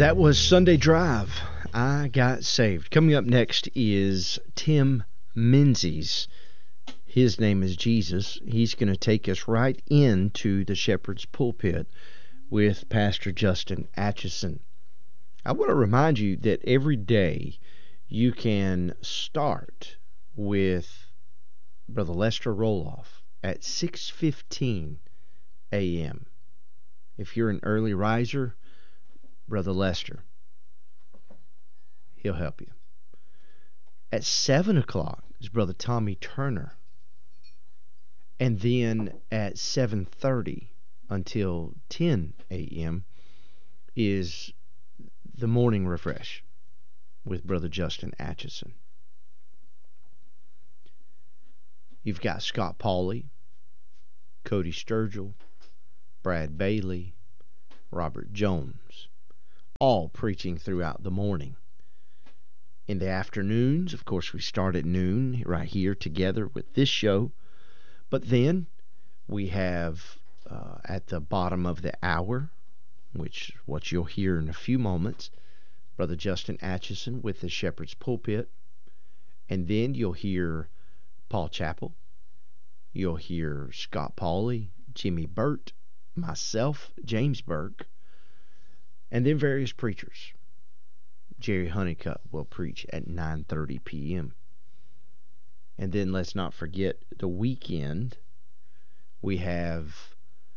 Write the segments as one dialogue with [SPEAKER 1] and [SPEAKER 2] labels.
[SPEAKER 1] That was Sunday Drive. I got saved. Coming up next is Tim Menzies. His name is Jesus. He's going to take us right into the shepherd's pulpit with Pastor Justin Atchison. I want to remind you that every day you can start with Brother Lester Roloff at 6:15 a.m. If you're an early riser, Brother Lester, he'll help you. At 7 o'clock is Brother Tommy Turner. And then at 7:30 until 10 a.m. is the morning refresh with Brother Justin Atchison. You've got Scott Pauley, Cody Sturgill, Brad Bailey, Robert Jones, all preaching throughout the morning. In the afternoons, of course, we start at noon right here together with this show. But then we have at the bottom of the hour, which what you'll hear in a few moments, Brother Justin Atchison with the Shepherd's Pulpit. And then you'll hear Paul Chappell. You'll hear Scott Pauley, Jimmy Burt, myself, James Burke, and then various preachers. Jerry Honeycutt will preach at 9:30 p.m. And then let's not forget the weekend. We have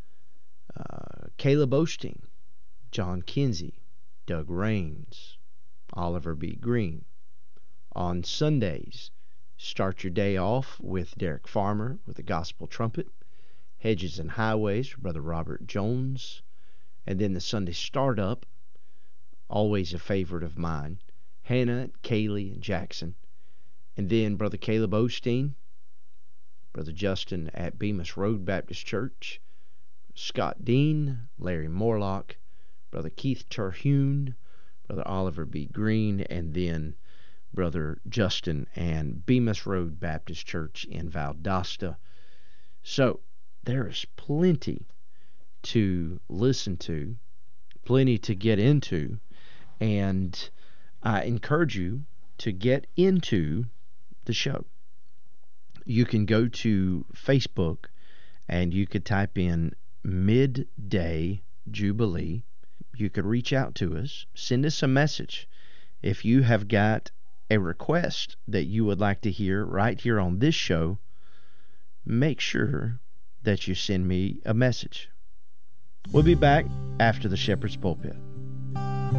[SPEAKER 1] Caleb Osteen, John Kinsey, Doug Raines, Oliver B. Green. On Sundays, start your day off with Derek Farmer with the Gospel Trumpet, Hedges and Highways, Brother Robert Jones, and then the Sunday startup, always a favorite of mine, Hannah, Kaylee, and Jackson. And then Brother Caleb Osteen, Brother Justin at Bemis Road Baptist Church, Scott Dean, Larry Morlock, Brother Keith Terhune, Brother Oliver B. Green, and then Brother Justin and Bemis Road Baptist Church in Valdosta. So there is plenty to listen to, plenty to get into, and I encourage you to get into the show. You can go to Facebook and you could type in Midday Jubilee. You could reach out to us, send us a message. If you have got a request that you would like to hear right here on this show, make sure that you send me a message. We'll be back after the Shepherd's Pulpit.